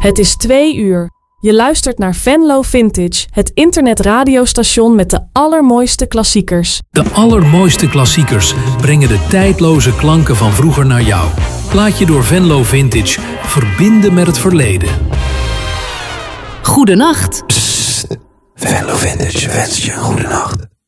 Het is 2 uur. Je luistert naar Venlo Vintage, het internetradiostation met de allermooiste klassiekers. De allermooiste klassiekers brengen de tijdloze klanken van vroeger naar jou. Laat je door Venlo Vintage verbinden met het verleden. Goedenacht. Psst, Venlo Vintage wenst je een goede nacht.